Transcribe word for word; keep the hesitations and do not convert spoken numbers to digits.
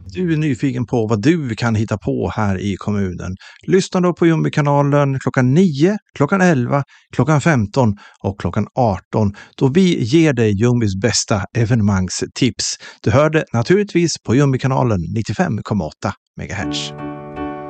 Du är nyfiken på vad du kan hitta på här i kommunen. Lyssna då på Jumbi-kanalen klockan nio, klockan elva, klockan femton och klockan arton då vi ger dig Jumbis bästa evenemangstips. Du hör det naturligtvis på Jumbi-kanalen nittiofem komma åtta megahertz.